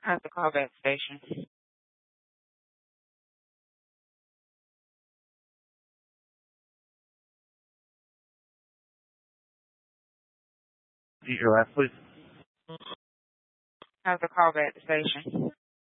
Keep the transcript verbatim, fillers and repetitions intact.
I have to call back station. Repeat your last, please. I have to call back the station.